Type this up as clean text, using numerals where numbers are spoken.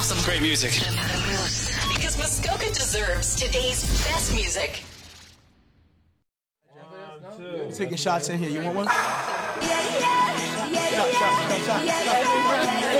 awesome. Great music. Because Muskoka deserves today's best music. Taking shots in here. You want one? Yeah.